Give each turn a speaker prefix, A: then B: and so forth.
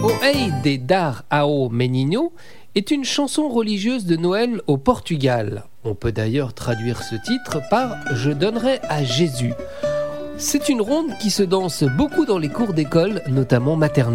A: O Ei de Dar ao Menino est une chanson religieuse de Noël au Portugal. On peut d'ailleurs traduire ce titre par « Je donnerai à Jésus ». C'est une ronde qui se danse beaucoup dans les cours d'école, notamment maternelle.